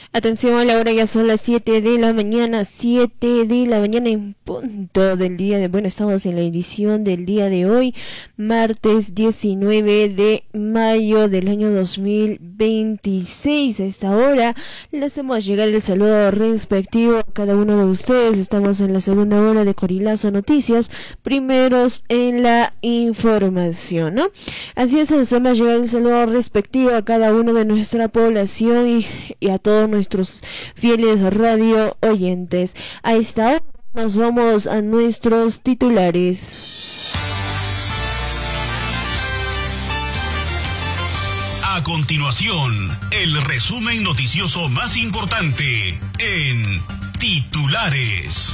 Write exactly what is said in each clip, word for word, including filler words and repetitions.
Atención a la hora, ya son las siete de la mañana, siete de la mañana en punto del día de... Bueno, estamos en la edición del día de hoy, martes diecinueve de mayo del año dos mil veintiséis. A esta hora le hacemos llegar el saludo respectivo a cada uno de ustedes. Estamos en la segunda hora de Corilazo Noticias, primeros en la información, ¿no? Así es, hacemos llegar el saludo respectivo a cada uno de nuestra población y, y a todos nuestros fieles radio oyentes. A esta hora nos vamos a nuestros titulares. A continuación, el resumen noticioso más importante en titulares.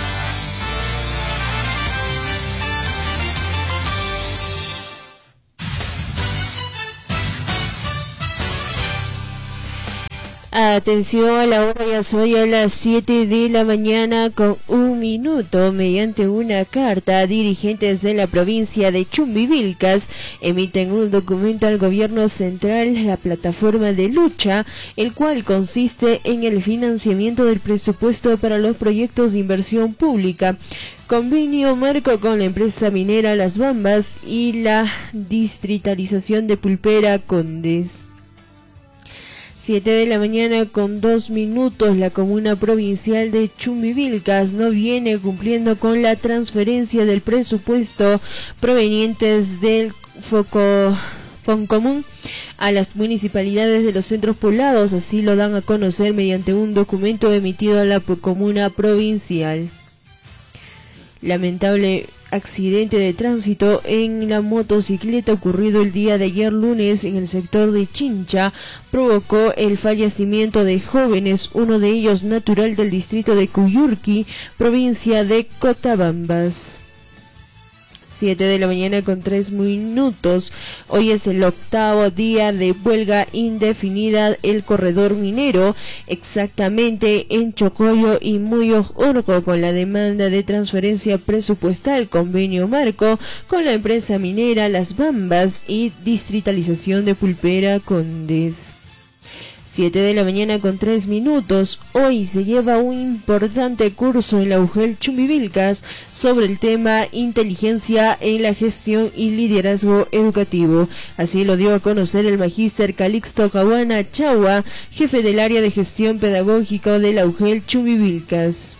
Atención a la hora, ya soy a las siete de la mañana con un minuto. Mediante una carta, dirigentes de la provincia de Chumbivilcas emiten un documento al gobierno central, la plataforma de lucha, el cual consiste en el financiamiento del presupuesto para los proyectos de inversión pública, convenio marco con la empresa minera Las Bambas y la distritalización de Pulpera Condes. siete de la mañana con dos minutos. La comuna provincial de Chumbivilcas no viene cumpliendo con la transferencia del presupuesto provenientes del foco Foncomún a las municipalidades de los centros poblados. Así lo dan a conocer mediante un documento emitido a la comuna provincial. Lamentable accidente de tránsito en la motocicleta ocurrido el día de ayer lunes en el sector de Chincha provocó el fallecimiento de jóvenes, uno de ellos natural del distrito de Cuyurqui, provincia de Cotabambas. siete de la mañana con tres minutos. Hoy es el octavo día de huelga indefinida el corredor minero, exactamente en Chocoyo y Muyo Urco, con la demanda de transferencia presupuestal, convenio marco con la empresa minera Las Bambas y distritalización de Pulpera Condes. siete de la mañana con tres minutos. Hoy se lleva un importante curso en la U G E L Chumbivilcas sobre el tema inteligencia en la gestión y liderazgo educativo. Así lo dio a conocer el magíster Calixto Cahuana Chagua, jefe del área de gestión pedagógica de la U G E L Chumbivilcas.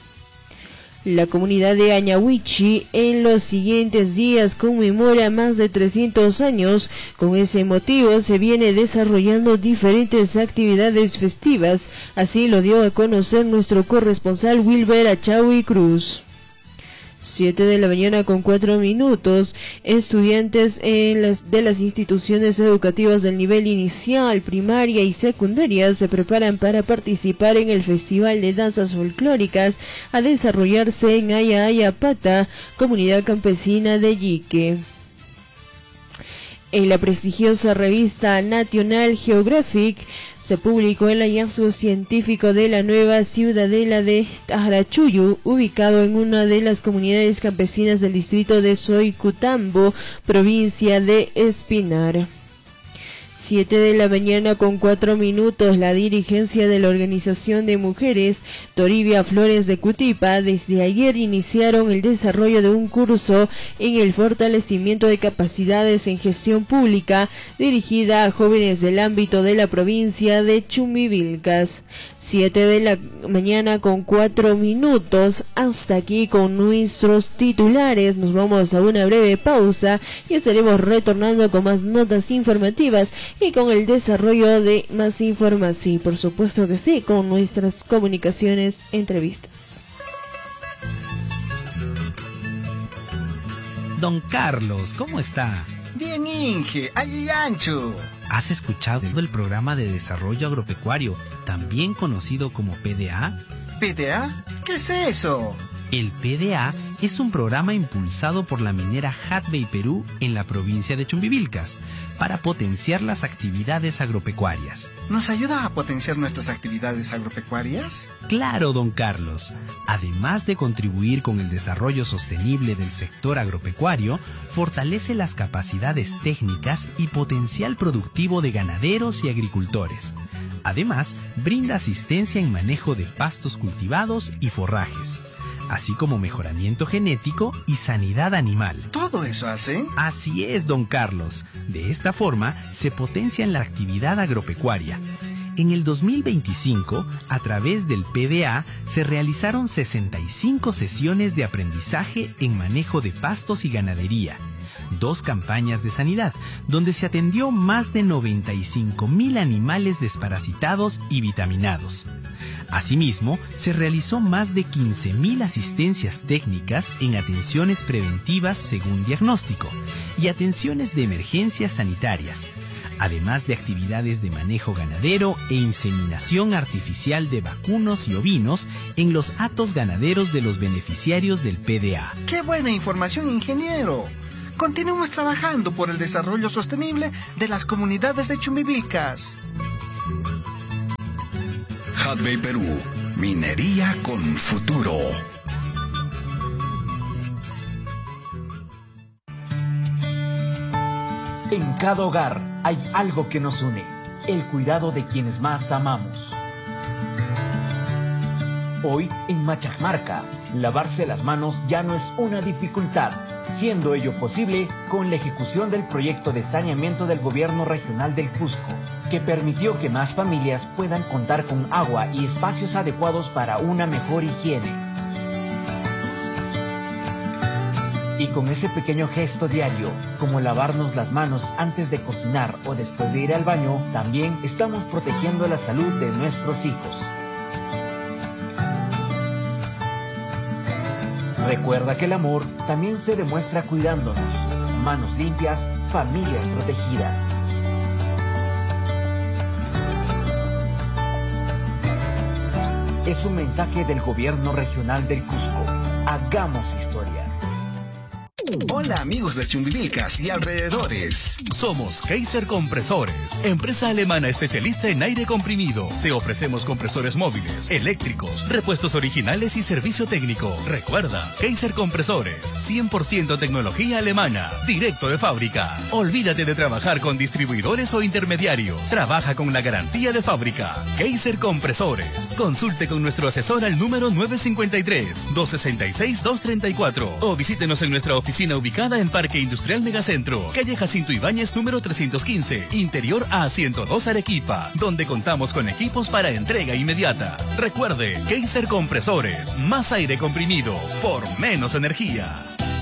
La comunidad de Añahuichi en los siguientes días conmemora más de trescientos años. Con ese motivo se viene desarrollando diferentes actividades festivas. Así lo dio a conocer nuestro corresponsal Wilber Achaui Cruz. siete de la mañana con cuatro minutos. Estudiantes en las, de las instituciones educativas del nivel inicial, primaria y secundaria se preparan para participar en el Festival de Danzas Folclóricas a desarrollarse en Ayayapata, comunidad campesina de Yique. En la prestigiosa revista National Geographic se publicó el hallazgo científico de la nueva ciudadela de Tajarachuyu, ubicado en una de las comunidades campesinas del distrito de Soycutambo, provincia de Espinar. siete de la mañana con cuatro minutos. La dirigencia de la Organización de Mujeres Toribia Flores de Cutipa desde ayer iniciaron el desarrollo de un curso en el fortalecimiento de capacidades en gestión pública dirigida a jóvenes del ámbito de la provincia de Chumbivilcas. siete de la mañana con cuatro minutos. Hasta aquí con nuestros titulares. Nos vamos a una breve pausa y estaremos retornando con más notas informativas y con el desarrollo de más información, por supuesto que sí, con nuestras comunicaciones, entrevistas. Don Carlos, ¿cómo está? Bien, Inge, allí ancho. ¿Has escuchado el programa de desarrollo agropecuario, también conocido como P D A? ¿P D A? ¿Qué es eso? El P D A es un programa impulsado por la minera Jadbey Perú en la provincia de Chumbivilcas para potenciar las actividades agropecuarias. ¿Nos ayuda a potenciar nuestras actividades agropecuarias? Claro, don Carlos. Además de contribuir con el desarrollo sostenible del sector agropecuario, fortalece las capacidades técnicas y potencial productivo de ganaderos y agricultores. Además, brinda asistencia en manejo de pastos cultivados y forrajes, así como mejoramiento genético y sanidad animal. ¿Todo eso hace? Así es, don Carlos. De esta forma, se potencia la actividad agropecuaria. En el dos mil veinticinco, a través del P D A, se realizaron sesenta y cinco sesiones de aprendizaje en manejo de pastos y ganadería, dos campañas de sanidad, donde se atendió más de noventa y cinco mil animales desparasitados y vitaminados. Asimismo, se realizó más de quince mil asistencias técnicas en atenciones preventivas según diagnóstico y atenciones de emergencias sanitarias, además de actividades de manejo ganadero e inseminación artificial de vacunos y ovinos en los hatos ganaderos de los beneficiarios del P D A. ¡Qué buena información, ingeniero! Continuemos trabajando por el desarrollo sostenible de las comunidades de Chumbivilcas. Hudbay Perú, minería con futuro. En cada hogar hay algo que nos une, el cuidado de quienes más amamos. Hoy, en Machacmarca, lavarse las manos ya no es una dificultad, siendo ello posible con la ejecución del proyecto de saneamiento del Gobierno Regional del Cusco, que permitió que más familias puedan contar con agua y espacios adecuados para una mejor higiene. Y con ese pequeño gesto diario, como lavarnos las manos antes de cocinar o después de ir al baño, también estamos protegiendo la salud de nuestros hijos. Recuerda que el amor también se demuestra cuidándonos. Manos limpias, familias protegidas. Es un mensaje del Gobierno Regional del Cusco. Hagamos historia. Hola amigos de Chumbivilcas y alrededores. Somos Kaiser Compresores, empresa alemana especialista en aire comprimido. Te ofrecemos compresores móviles, eléctricos, repuestos originales y servicio técnico. Recuerda, Kaiser Compresores, cien por ciento tecnología alemana, directo de fábrica. Olvídate de trabajar con distribuidores o intermediarios. Trabaja con la garantía de fábrica. Kaiser Compresores. Consulte con nuestro asesor al número nueve cinco tres, dos seis seis, dos tres cuatro o visítenos en nuestra oficina ubicada en Parque Industrial Megacentro, calle Jacinto Ibáñez número trescientos quince, interior A ciento dos Arequipa, donde contamos con equipos para entrega inmediata. Recuerde, Kaiser Compresores, más aire comprimido por menos energía.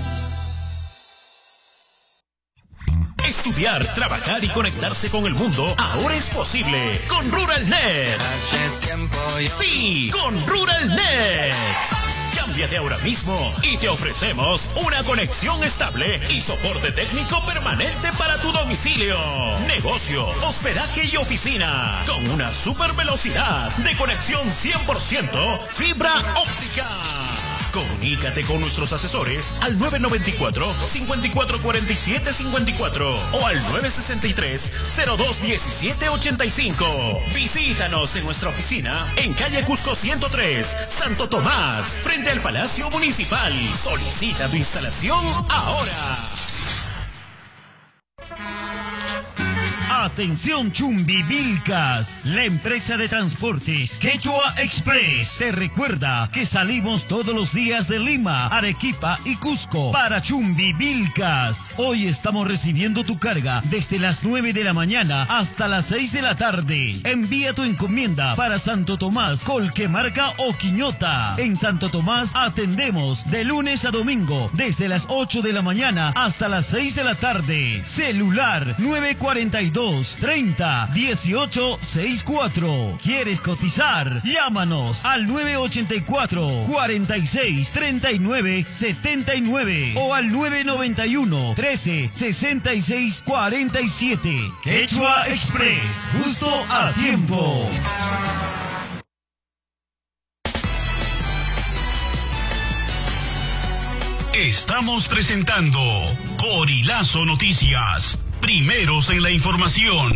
Estudiar, trabajar y conectarse con el mundo ahora es posible con RuralNet. Sí, con RuralNet. Cámbiate ahora mismo y te ofrecemos una conexión estable y soporte técnico permanente para tu domicilio, negocio, hospedaje y oficina, con una super velocidad de conexión cien por ciento fibra óptica. Comunícate con nuestros asesores al nueve nueve cuatro, cinco cuatro cuatro siete cinco cuatro o al nueve seis tres, cero dos uno siete ocho cinco. Visítanos en nuestra oficina en calle Cusco ciento tres, Santo Tomás, frente al Palacio Municipal. Solicita tu instalación ahora. Atención Chumbivilcas, la empresa de transportes Quechua Express te recuerda que salimos todos los días de Lima, Arequipa y Cusco para Chumbivilcas. Hoy estamos recibiendo tu carga desde las nueve de la mañana hasta las seis de la tarde. Envía tu encomienda para Santo Tomás, Colquemarca o Quiñota. En Santo Tomás atendemos de lunes a domingo desde las ocho de la mañana hasta las seis de la tarde. Celular nueve cuatro dos, treinta, dieciocho sesenta y cuatro. ¿Quieres cotizar? Llámanos al nueve ocho cuatro, cuarenta y seis, treinta y nueve, setenta y nueve o al nueve nueve uno, trece, sesenta y seis, cuarenta y siete. Quechua Express, justo a tiempo. Estamos presentando Corilazo Noticias. Primeros en la información.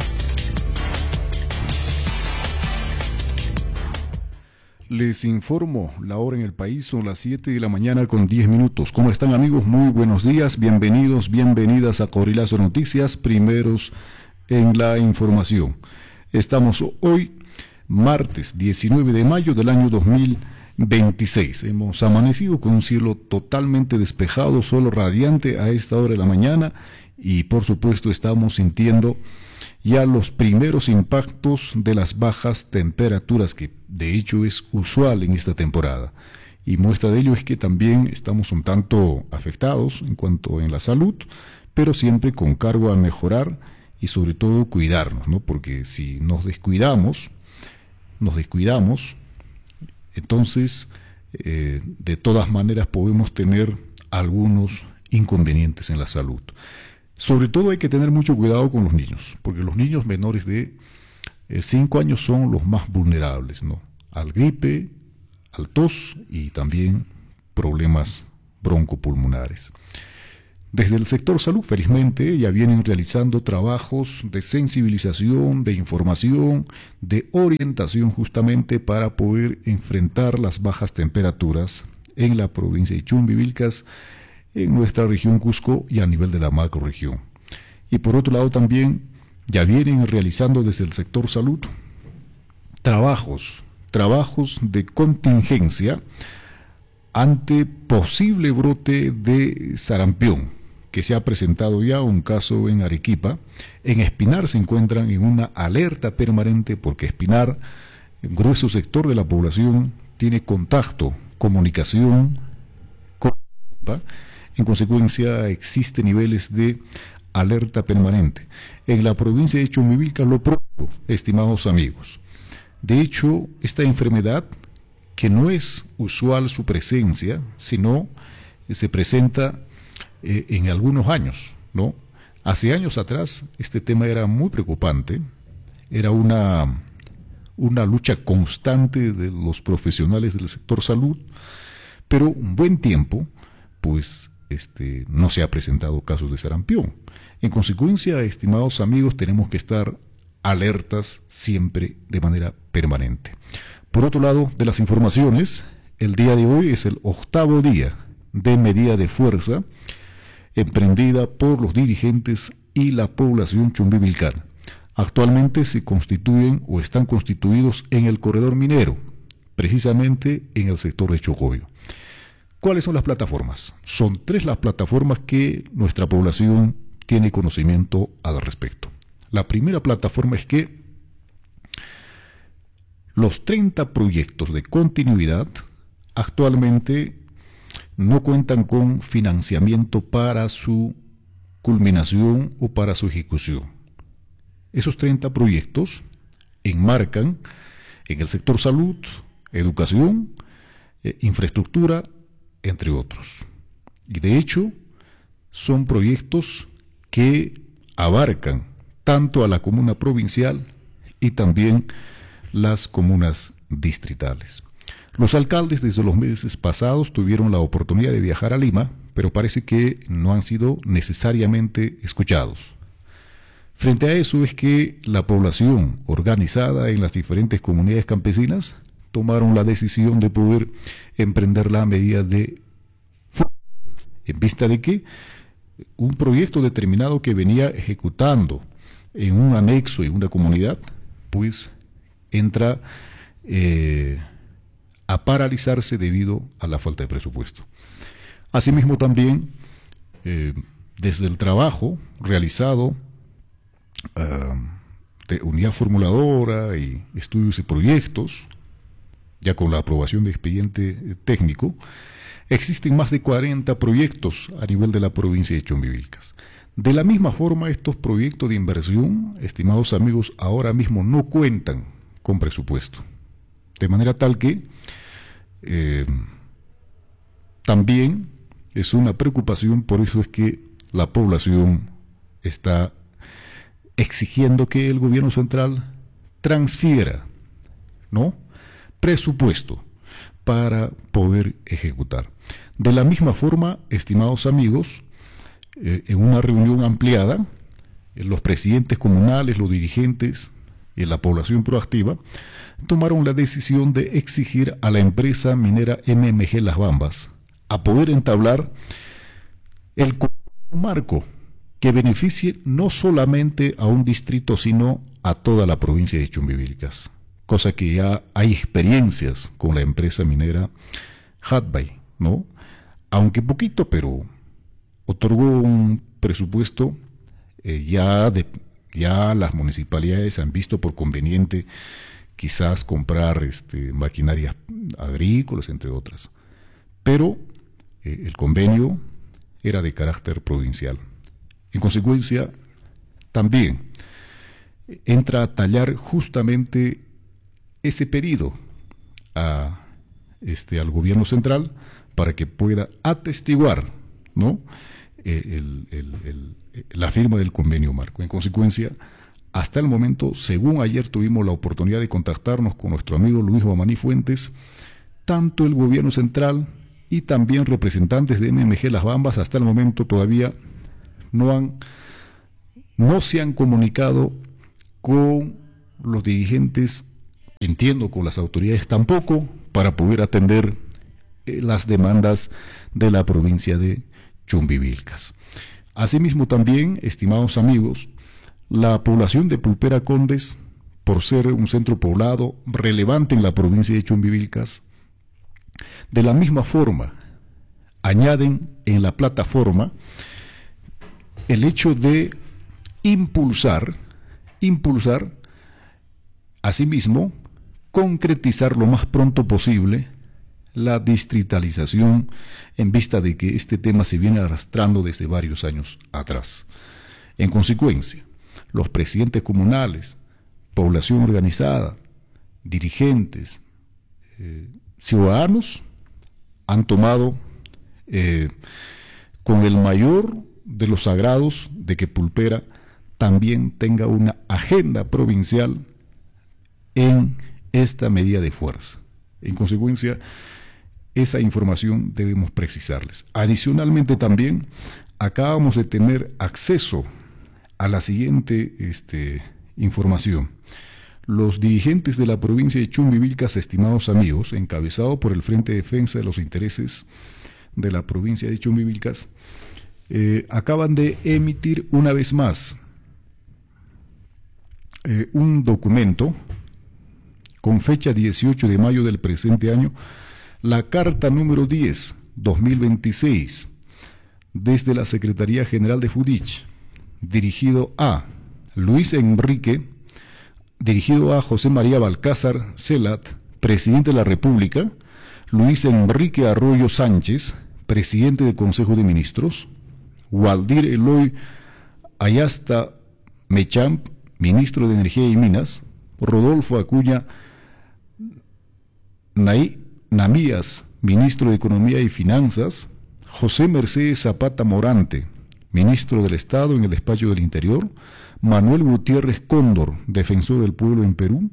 Les informo, la hora en el país son las siete de la mañana con diez minutos. ¿Cómo están amigos? Muy buenos días, bienvenidos, bienvenidas a Corilazo Noticias, primeros en la información. Estamos hoy, martes diecinueve de mayo del año dos mil veintiséis. Hemos amanecido con un cielo totalmente despejado, sol radiante a esta hora de la mañana y por supuesto estamos sintiendo ya los primeros impactos de las bajas temperaturas que de hecho es usual en esta temporada. Y muestra de ello es que también estamos un tanto afectados en cuanto en la salud, pero siempre con cargo a mejorar y sobre todo cuidarnos, ¿no? Porque si nos descuidamos, nos descuidamos, entonces eh, de todas maneras podemos tener algunos inconvenientes en la salud. Sobre todo hay que tener mucho cuidado con los niños, porque los niños menores de cinco años son los más vulnerables, ¿no? Al gripe, al tos y también problemas broncopulmonares. Desde el sector salud, felizmente, ya vienen realizando trabajos de sensibilización, de información, de orientación justamente para poder enfrentar las bajas temperaturas en la provincia de Chumbivilcas, en nuestra región Cusco y a nivel de la macrorregión. Y por otro lado también ya vienen realizando desde el sector salud trabajos, trabajos de contingencia ante posible brote de sarampión, que se ha presentado ya un caso en Arequipa. En Espinar se encuentran en una alerta permanente porque Espinar, el grueso sector de la población, tiene contacto, comunicación con Arequipa. En consecuencia, existen niveles de alerta permanente. En la provincia de Chumbivilcas lo propio, estimados amigos. De hecho, esta enfermedad, que no es usual su presencia, sino se presenta eh, en algunos años, ¿no? Hace años atrás este tema era muy preocupante, era una, una lucha constante de los profesionales del sector salud, pero un buen tiempo, pues, Este, no se ha presentado casos de sarampión. En consecuencia, estimados amigos, tenemos que estar alertas siempre de manera permanente. Por otro lado, de las informaciones, el día de hoy es el octavo día de medida de fuerza emprendida por los dirigentes y la población chumbivilcana. Actualmente se constituyen o están constituidos en el corredor minero, precisamente en el sector de Chocoyo. ¿Cuáles son las plataformas? Son tres las plataformas que nuestra población tiene conocimiento al respecto. La primera plataforma es que los treinta proyectos de continuidad actualmente no cuentan con financiamiento para su culminación o para su ejecución. Esos treinta proyectos enmarcan en el sector salud, educación, eh, infraestructura, entre otros. Y de hecho, son proyectos que abarcan tanto a la comuna provincial y también las comunas distritales. Los alcaldes desde los meses pasados tuvieron la oportunidad de viajar a Lima, pero parece que no han sido necesariamente escuchados. Frente a eso es que la población organizada en las diferentes comunidades campesinas tomaron la decisión de poder emprender la medida de en vista de que un proyecto determinado que venía ejecutando en un anexo en una comunidad, pues entra eh, a paralizarse debido a la falta de presupuesto. Asimismo también, eh, desde el trabajo realizado uh, de unidad formuladora y estudios y proyectos, ya con la aprobación de expediente técnico, existen más de cuarenta proyectos a nivel de la provincia de Chumbivilcas. De la misma forma, estos proyectos de inversión, estimados amigos, ahora mismo no cuentan con presupuesto. De manera tal que eh, también es una preocupación, por eso es que la población está exigiendo que el gobierno central transfiera, ¿no?, presupuesto para poder ejecutar. De la misma forma, estimados amigos, eh, en una reunión ampliada, eh, los presidentes comunales, los dirigentes y la población proactiva tomaron la decisión de exigir a la empresa minera M M G Las Bambas a poder entablar el marco que beneficie no solamente a un distrito, sino a toda la provincia de Chumbivilcas, cosa que ya hay experiencias con la empresa minera Hadbay, ¿no? Aunque poquito, pero otorgó un presupuesto, eh, ya, de, ya las municipalidades han visto por conveniente quizás comprar este, maquinarias agrícolas, entre otras, pero eh, el convenio era de carácter provincial. En consecuencia, también entra a tallar justamente ese pedido a, este, al gobierno central para que pueda atestiguar, ¿no?, el, el, el, la firma del convenio marco. En consecuencia, hasta el momento, según ayer tuvimos la oportunidad de contactarnos con nuestro amigo Luis Guamaní Fuentes, tanto el gobierno central y también representantes de M M G Las Bambas hasta el momento todavía no han no se han comunicado con los dirigentes, entiendo con las autoridades tampoco, para poder atender eh, las demandas de la provincia de Chumbivilcas. Asimismo también, estimados amigos, la población de Pulpera Condes, por ser un centro poblado relevante en la provincia de Chumbivilcas, de la misma forma añaden en la plataforma el hecho de impulsar, impulsar, asimismo, concretizar lo más pronto posible la distritalización en vista de que este tema se viene arrastrando desde varios años atrás. En consecuencia, los presidentes comunales, población organizada, dirigentes, eh, ciudadanos han tomado eh, con el mayor de los agrados de que Pulpera también tenga una agenda provincial en esta medida de fuerza. En consecuencia, esa información debemos precisarles. Adicionalmente también, acabamos de tener acceso a la siguiente este, información. Los dirigentes de la provincia de Chumbivilcas, estimados amigos, encabezado por el Frente de Defensa de los Intereses de la provincia de Chumbivilcas, eh, acaban de emitir una vez más eh, un documento con fecha dieciocho de mayo del presente año, la carta número diez, dos mil veintiséis, desde la Secretaría General de FUDICH, dirigido a Luis Enrique, dirigido a José María Balcázar Celat, presidente de la República, Luis Enrique Arroyo Sánchez, presidente del Consejo de Ministros, Waldir Eloy Ayasta Mechamp, ministro de Energía y Minas, Rodolfo Acuña Nay Namías, ministro de Economía y Finanzas, José Mercedes Zapata Morante, ministro del Estado en el Despacho del Interior, Manuel Gutiérrez Cóndor, defensor del pueblo en Perú,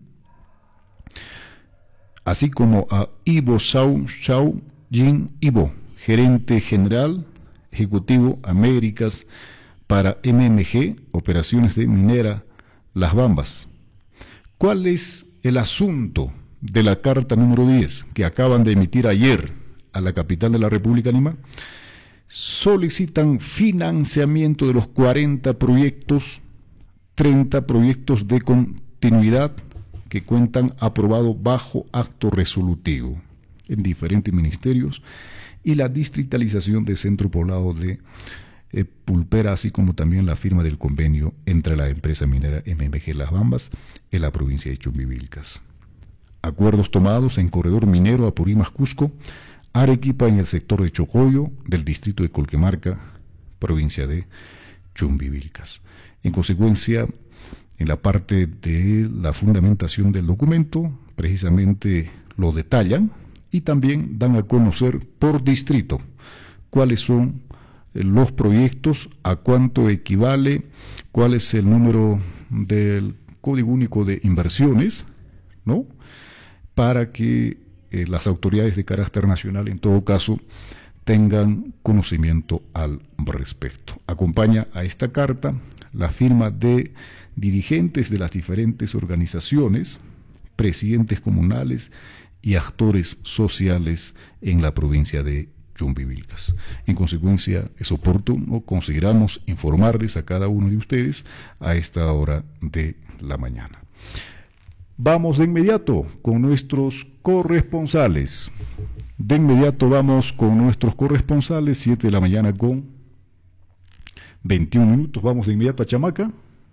así como a Ivo Shao Shao Jin Ivo, gerente general ejecutivo Américas para M M G, operaciones de minera Las Bambas. ¿Cuál es el asunto de la carta número diez que acaban de emitir ayer a la capital de la República, Lima? Solicitan financiamiento de los cuarenta proyectos, treinta proyectos de continuidad que cuentan aprobado bajo acto resolutivo en diferentes ministerios y la distritalización del centro poblado de eh, Pulpera, así como también la firma del convenio entre la empresa minera M M G Las Bambas en la provincia de Chumbivilcas. Acuerdos tomados en corredor minero Apurímac Cusco, Arequipa en el sector de Chocoyo del distrito de Colquemarca, provincia de Chumbivilcas. En consecuencia, en la parte de la fundamentación del documento, precisamente lo detallan y también dan a conocer por distrito cuáles son los proyectos, a cuánto equivale, cuál es el número del Código Único de Inversiones, ¿no?, para que eh, las autoridades de carácter nacional, en todo caso, tengan conocimiento al respecto. Acompaña a esta carta la firma de dirigentes de las diferentes organizaciones, presidentes comunales y actores sociales en la provincia de Chumbivilcas. En consecuencia, es oportuno, consideramos informarles a cada uno de ustedes a esta hora de la mañana. Vamos de inmediato con nuestros corresponsales. De inmediato vamos con nuestros corresponsales, siete de la mañana con veintiún minutos. Vamos de inmediato a Chamaca.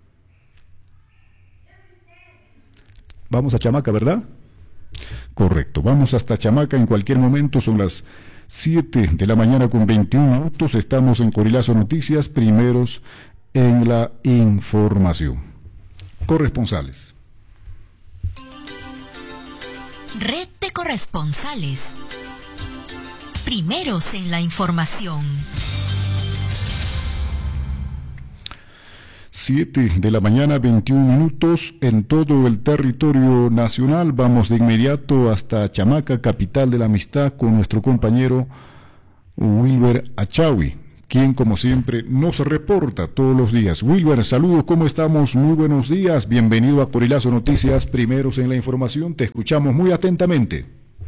Vamos a Chamaca, ¿verdad? Correcto, vamos hasta Chamaca en cualquier momento, son las siete de la mañana con veintiún minutos. Estamos en Corilazo Noticias, primeros en la información. Corresponsales. Red de corresponsales. Primeros en la información. siete de la mañana, veintiún minutos en todo el territorio nacional. Vamos de inmediato hasta Chamaca, capital de la amistad, con nuestro compañero Wilber Achawi, quien como siempre nos reporta todos los días. Wilber, saludos, ¿cómo estamos? Muy buenos días, bienvenido a Corilazo Noticias, primeros en la información, te escuchamos muy atentamente.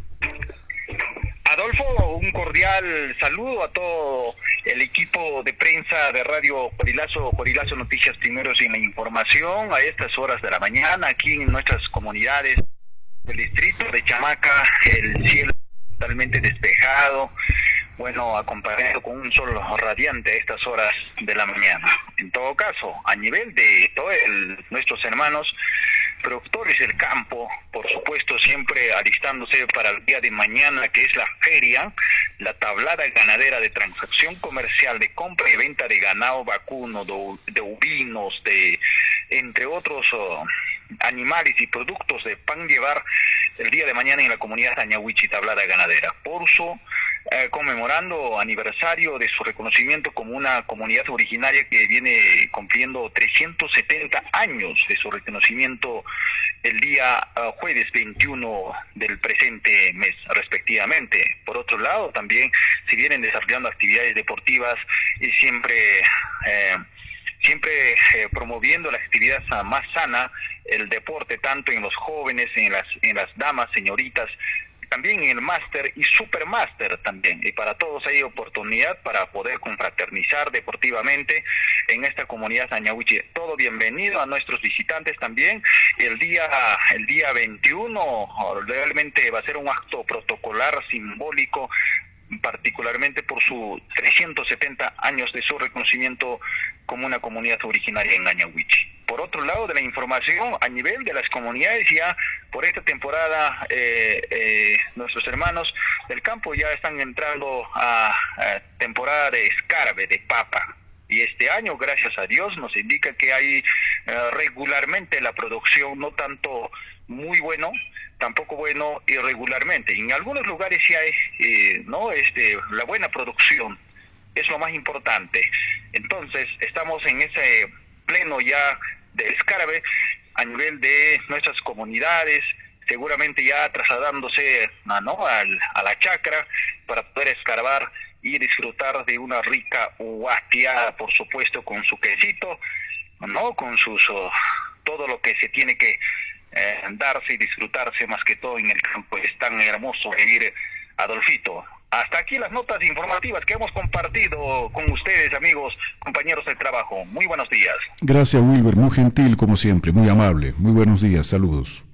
Adolfo, un cordial saludo a todo el equipo de prensa de Radio Corilazo, Corilazo Noticias, primeros en la información, a estas horas de la mañana, aquí en nuestras comunidades del distrito de Chamaca, el cielo totalmente despejado, bueno, acompañado con un sol radiante a estas horas de la mañana. En todo caso, a nivel de todos nuestros hermanos productores del campo, por supuesto, siempre alistándose para el día de mañana, que es la feria, la tablada ganadera de transacción comercial de compra y venta de ganado vacuno, de, de ovinos, de entre otros uh, animales y productos de pan llevar el día de mañana en la comunidad Añahuichi, tablada ganadera. Por su Eh, conmemorando aniversario de su reconocimiento como una comunidad originaria que viene cumpliendo trescientos setenta años de su reconocimiento el día uh, jueves veintiuno del presente mes respectivamente. Por otro lado, también se vienen desarrollando actividades deportivas y siempre eh, siempre eh, promoviendo la actividad más sana, el deporte tanto en los jóvenes, en las en las damas, señoritas, también en el máster y supermáster también, y para todos hay oportunidad para poder confraternizar deportivamente en esta comunidad Añahuichi. Todo bienvenido a nuestros visitantes también. El día el día veintiuno realmente va a ser un acto protocolar simbólico, particularmente por sus trescientos setenta años de su reconocimiento como una comunidad originaria en Añahuichi. Por otro lado de la información, a nivel de las comunidades, ya por esta temporada eh, eh, nuestros hermanos del campo ya están entrando a, a temporada de escarbe, de papa. Y este año, gracias a Dios, nos indica que hay eh, regularmente la producción, no tanto muy bueno, tampoco bueno irregularmente. En algunos lugares sí hay eh, no este la buena producción, es lo más importante. Entonces estamos en ese pleno ya de escarbe a nivel de nuestras comunidades, seguramente ya trasladándose a, ¿no? Al, a la chacra para poder escarbar y disfrutar de una rica huastiada, por supuesto, con su quesito, no, con sus uh, todo lo que se tiene que eh, darse y disfrutarse, más que todo en el campo. Es tan hermoso vivir, Adolfito. Hasta aquí las notas informativas que hemos compartido con ustedes, amigos, compañeros de trabajo. Muy buenos días. Gracias, Wilber, muy gentil como siempre, muy amable. Muy buenos días, saludos.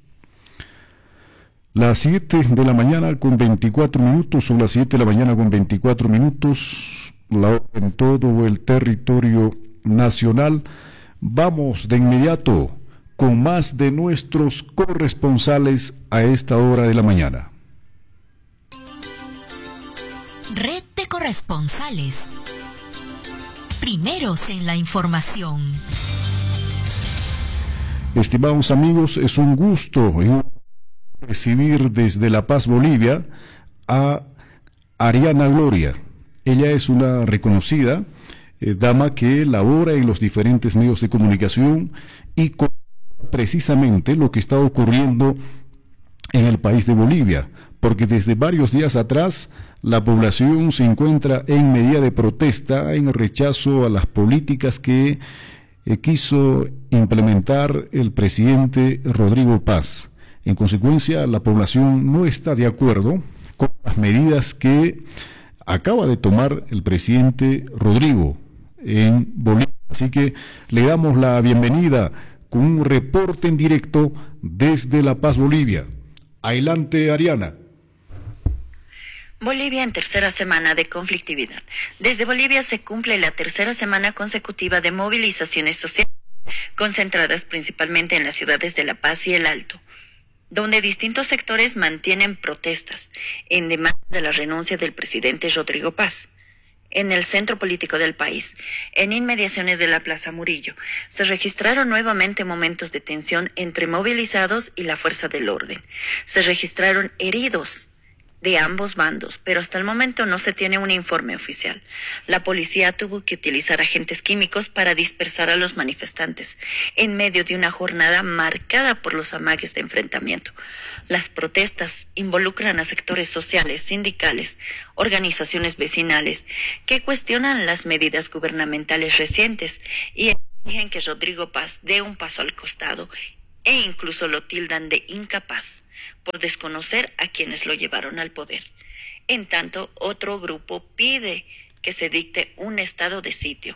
Las siete de la mañana con veinticuatro minutos, son las siete de la mañana con veinticuatro minutos, la hora en todo el territorio nacional. Vamos de inmediato con más de nuestros corresponsales a esta hora de la mañana. Red de corresponsales. Primeros en la información. Estimados amigos, es un gusto recibir desde La Paz, Bolivia, a Ariana Gloria. Ella es una reconocida eh, dama que labora en los diferentes medios de comunicación y con precisamente lo que está ocurriendo en el país de Bolivia, porque desde varios días atrás la población se encuentra en medida de protesta en rechazo a las políticas que eh, quiso implementar el presidente Rodrigo Paz. En consecuencia, la población no está de acuerdo con las medidas que acaba de tomar el presidente Rodrigo en Bolivia. Así que le damos la bienvenida con un reporte en directo desde La Paz, Bolivia. Adelante, Ariana. Bolivia en tercera semana de conflictividad. Desde Bolivia se cumple la tercera semana consecutiva de movilizaciones sociales, concentradas principalmente en las ciudades de La Paz y El Alto, donde distintos sectores mantienen protestas en demanda de la renuncia del presidente Rodrigo Paz. En el centro político del país, en inmediaciones de la Plaza Murillo, se registraron nuevamente momentos de tensión entre movilizados y la fuerza del orden. Se registraron heridos de ambos bandos, pero hasta el momento no se tiene un informe oficial. La policía tuvo que utilizar agentes químicos para dispersar a los manifestantes, en medio de una jornada marcada por los amagues de enfrentamiento. Las protestas involucran a sectores sociales, sindicales, organizaciones vecinales, que cuestionan las medidas gubernamentales recientes y exigen que Rodrigo Paz dé un paso al costado, e incluso lo tildan de incapaz por desconocer a quienes lo llevaron al poder. En tanto, otro grupo pide que se dicte un estado de sitio.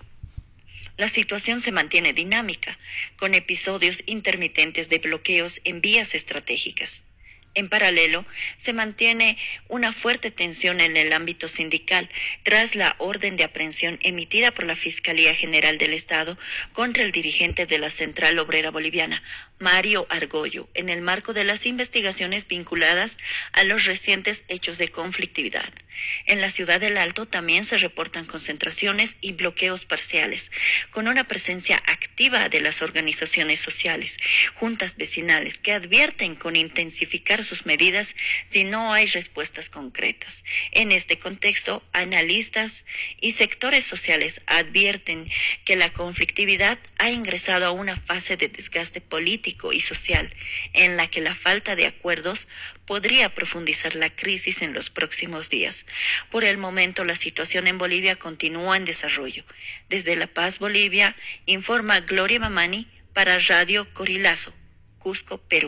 La situación se mantiene dinámica, con episodios intermitentes de bloqueos en vías estratégicas. En paralelo, se mantiene una fuerte tensión en el ámbito sindical tras la orden de aprehensión emitida por la Fiscalía General del Estado contra el dirigente de la Central Obrera Boliviana, Mario Argollo, en el marco de las investigaciones vinculadas a los recientes hechos de conflictividad. En la ciudad del Alto también se reportan concentraciones y bloqueos parciales, con una presencia activa de las organizaciones sociales, juntas vecinales, que advierten con intensificar sus medidas si no hay respuestas concretas. En este contexto, analistas y sectores sociales advierten que la conflictividad ha ingresado a una fase de desgaste político y social, en la que la falta de acuerdos podría profundizar la crisis en los próximos días. Por el momento, la situación en Bolivia continúa en desarrollo. Desde La Paz, Bolivia, informa Gloria Mamani para Radio Corilazo, Cusco, Perú.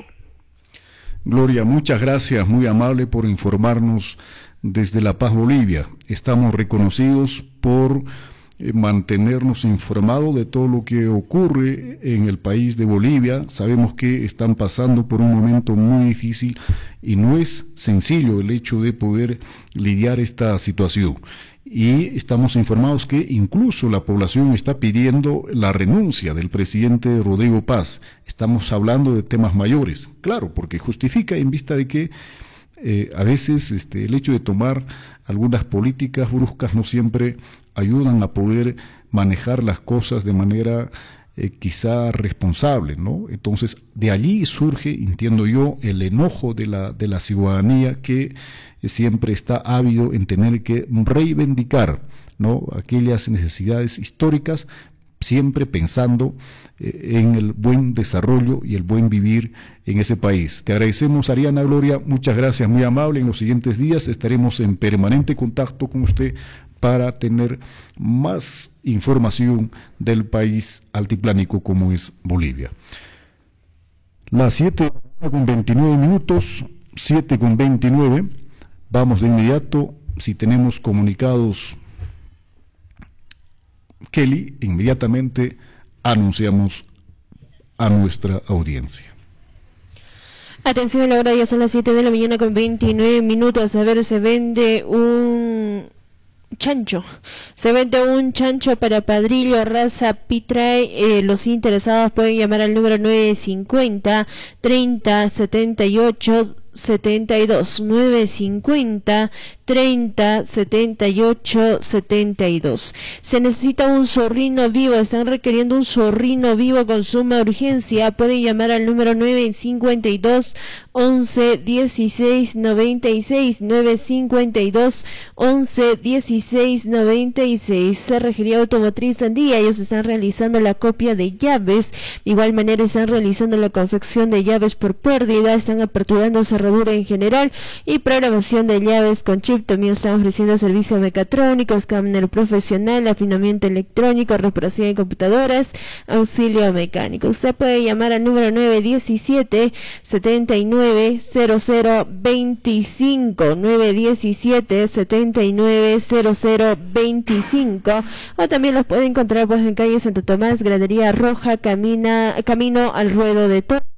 Gloria, muchas gracias, muy amable por informarnos desde La Paz, Bolivia. Estamos reconocidos por eh, mantenernos informados de todo lo que ocurre en el país de Bolivia. Sabemos que están pasando por un momento muy difícil y no es sencillo el hecho de poder lidiar esta situación. Y estamos informados que incluso la población está pidiendo la renuncia del presidente Rodrigo Paz. Estamos hablando de temas mayores, claro, porque justifica en vista de que eh, a veces este, el hecho de tomar algunas políticas bruscas no siempre ayudan a poder manejar las cosas de manera eh, quizá responsable, ¿no? Entonces, de allí surge, entiendo yo, el enojo de la, de la ciudadanía que siempre está ávido en tener que reivindicar, ¿no?, aquellas necesidades históricas, siempre pensando eh, en el buen desarrollo y el buen vivir en ese país. Te agradecemos, Ariana. Gloria, muchas gracias, muy amable. En los siguientes días estaremos en permanente contacto con usted para tener más información del país altiplánico como es Bolivia. Las siete con veintinueve minutos, siete con veintinueve. Vamos de inmediato, si tenemos comunicados, Kelly, inmediatamente anunciamos a nuestra audiencia. Atención, la hora ya son las siete de la mañana con veintinueve minutos. A ver, se vende un chancho. Se vende un chancho para padrillo raza Pitray. Eh, los interesados pueden llamar al número nueve cincuenta, treinta, setenta y ocho, setenta y dos, nueve cincuenta, treinta, setenta y ocho, setenta y dos. Se necesita un zorrino vivo, están requiriendo un zorrino vivo con suma urgencia. Pueden llamar al número nueve cincuenta y dos, once, dieciséis, noventa y seis, nueve cincuenta y dos, once, dieciséis, noventa y seis. Cerrajería Automotriz Andía, ellos están realizando la copia de llaves. De igual manera están realizando la confección de llaves por pérdida, están aperturando cerraduras cerradura en general y programación de llaves con chip. También están ofreciendo servicios mecatrónicos, escáner profesional, afinamiento electrónico, reparación de computadoras, auxilio mecánico. Usted puede llamar al número nueve diecisiete, setenta y nueve, cero cero veinticinco, nueve diecisiete, setenta y nueve, cero cero veinticinco, o también los puede encontrar pues en calle Santo Tomás, Gradería Roja, camina, camino al Ruedo de Toro.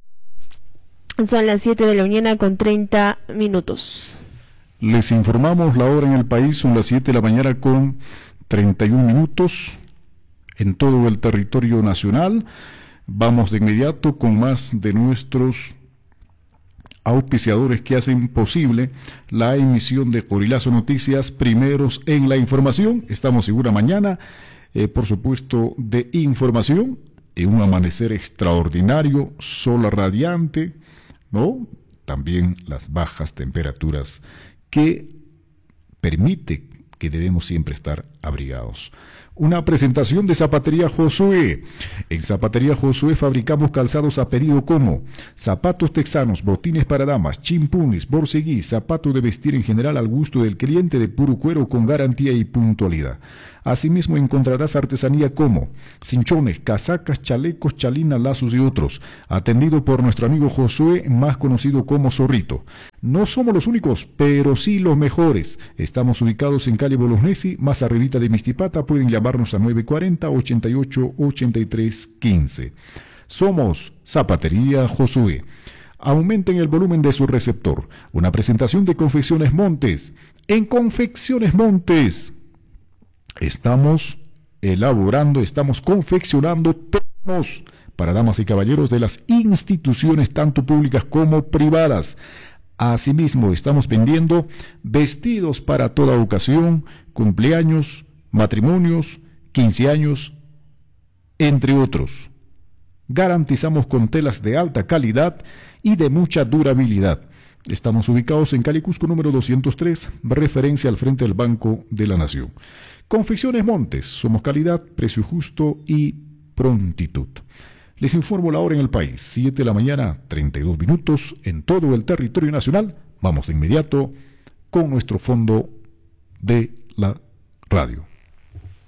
Son las siete de la mañana con treinta minutos. Les informamos la hora en el país, son las siete de la mañana con treinta y un minutos en todo el territorio nacional. Vamos de inmediato con más de nuestros auspiciadores que hacen posible la emisión de Corilazo Noticias, primeros en la información. Estamos segura mañana, eh, por supuesto, de información, en un amanecer extraordinario, sol radiante, ¿no? También las bajas temperaturas que permite que debemos siempre estar abrigados. Una presentación de Zapatería Josué. En Zapatería Josué fabricamos calzados a pedido como zapatos texanos, botines para damas, chimpunes, borceguís, zapatos de vestir en general al gusto del cliente de puro cuero con garantía y puntualidad. Asimismo encontrarás artesanía como cinchones, casacas, chalecos, chalinas, lazos y otros. Atendido por nuestro amigo Josué, más conocido como Zorrito. No somos los únicos, pero sí los mejores. Estamos ubicados en calle Bolognesi, más arribita de Mistipata. Pueden llamarnos a nueve cuarenta, ochenta y ocho, ochenta y tres, quince. Somos Zapatería Josué. Aumenten el volumen de su receptor. Una presentación de Confecciones Montes. En Confecciones Montes estamos elaborando, estamos confeccionando termos para damas y caballeros de las instituciones tanto públicas como privadas. Asimismo, estamos vendiendo vestidos para toda ocasión, cumpleaños, matrimonios, quince años, entre otros. Garantizamos con telas de alta calidad y de mucha durabilidad. Estamos ubicados en calle Cusco número doscientos tres, referencia al frente del Banco de la Nación. Confecciones Montes, somos calidad, precio justo y prontitud. Les informo la hora en el país, siete de la mañana, treinta y dos minutos, en todo el territorio nacional. Vamos de inmediato con nuestro fondo de la radio.